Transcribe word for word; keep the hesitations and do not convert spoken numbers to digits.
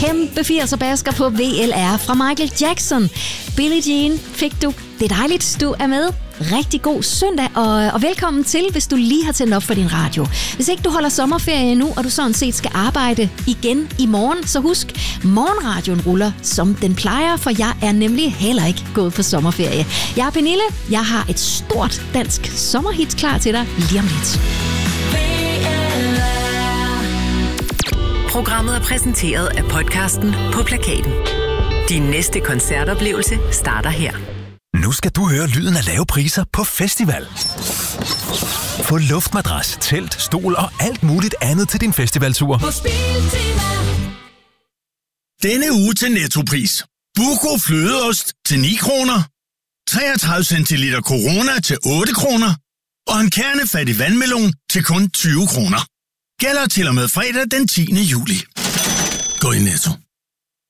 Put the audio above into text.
kæmpe firser-basker på V L R fra Michael Jackson. Billie Jean fik du. Det er dejligt, du er med. Rigtig god søndag, og, og velkommen til, hvis du lige har tændt op for din radio. Hvis ikke du holder sommerferie nu, og du sådan set skal arbejde igen i morgen, så husk, morgenradioen ruller, som den plejer, for jeg er nemlig heller ikke gået på sommerferie. Jeg er Pernille, jeg har et stort dansk sommerhit klar til dig lige om lidt. Programmet er præsenteret af podcasten På Plakaten. Din næste koncertoplevelse starter her. Nu skal du høre lyden af lave priser på festival. Få luftmadras, telt, stol og alt muligt andet til din festivaltur. Denne uge til Nettopris. Buco flødeost til ni kroner. treogtredive centiliter Corona til otte kroner. Og en kernefattig vandmelon til kun tyve kroner. Gælder til og med fredag den tiende juli. Gå i Netto.